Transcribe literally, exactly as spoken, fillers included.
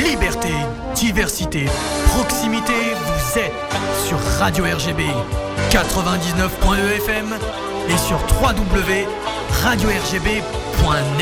Liberté, diversité, proximité, vous êtes sur Radio R G B quatre-vingt-dix-neuf point deux F M et sur w w w point radio r g b point net.